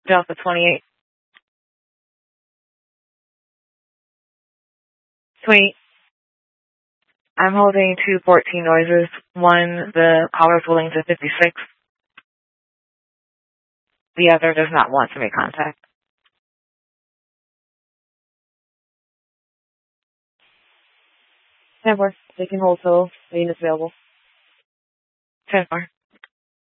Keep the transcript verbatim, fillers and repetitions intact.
Delta twenty-eight. Sweet. I'm holding two fourteen noises. One, the caller's willing to fifty-six. The other does not want to make contact. ten four. Taking hold till the unit's available. ten four.